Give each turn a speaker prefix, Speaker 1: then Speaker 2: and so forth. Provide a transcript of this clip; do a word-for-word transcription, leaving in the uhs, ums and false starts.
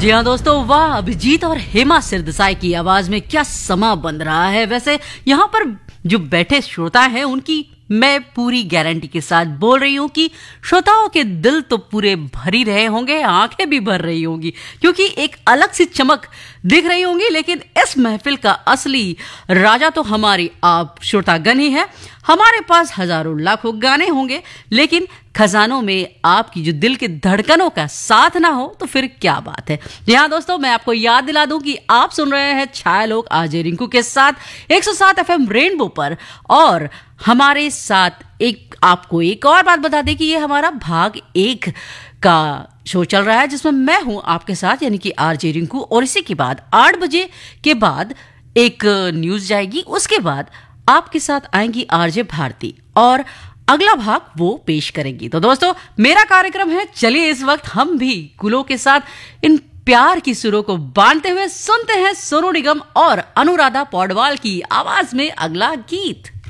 Speaker 1: जी हाँ दोस्तों, वाह अभिजीत और हेमा सिरदेसाई की आवाज में क्या समा बन रहा है। वैसे यहाँ पर जो बैठे श्रोता हैं उनकी मैं पूरी गारंटी के साथ बोल रही हूँ कि श्रोताओं के दिल तो पूरे भर ही रहे होंगे, आंखें भी भर रही होंगी, क्योंकि एक अलग सी चमक दिख रही होंगी। लेकिन इस महफिल का असली राजा तो हमारी आप श्रोतागण ही है। हमारे पास हजारों लाखों गाने होंगे, लेकिन खजानों में आपकी जो दिल के धड़कनों का साथ ना हो तो फिर क्या बात है। जी हाँ दोस्तों, मैं आपको याद दिला दूं कि आप सुन रहे हैं छाया लोग आरजे रिंकू के साथ एक सौ सात एफएम रेनबो पर। और हमारे साथ एक आपको एक और बात बता दें कि ये हमारा भाग एक का शो चल रहा है, जिसमें मैं हूं आपके साथ यानी कि आरजे रिंकू। और इसी के बाद आठ बजे के बाद एक न्यूज जाएगी, उसके बाद आपके साथ आएंगी आरजे भारती और अगला भाग वो पेश करेंगी। तो दोस्तों, मेरा कार्यक्रम है, चलिए इस वक्त हम भी गुलों के साथ इन प्यार की सुरों को बांधते हुए सुनते हैं सोनू निगम और अनुराधा पौडवाल की आवाज में अगला गीत।